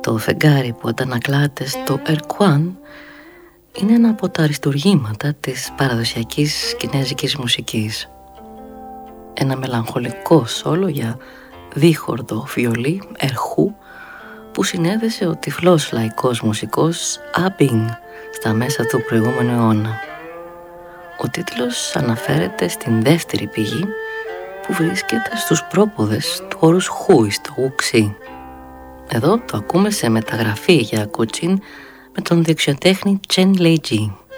Το φεγγάρι που αντανακλάται στο Ερκουάν είναι ένα από τα αριστουργήματα της παραδοσιακής κινέζικης μουσικής. Ένα μελαγχολικό σόλο για δίχορδο βιολί ερχού που συνέδεσε ο τυφλός λαϊκός μουσικός Αμπινγκ στα μέσα του προηγούμενου αιώνα. Ο τίτλος αναφέρεται στην δεύτερη πηγή που βρίσκεται στους πρόποδες του όρους χούι στο Ουξί. Εδώ το ακούμε σε μεταγραφή για κουτσίν με τον δεξιοτέχνη Τσεν Λέιτζι.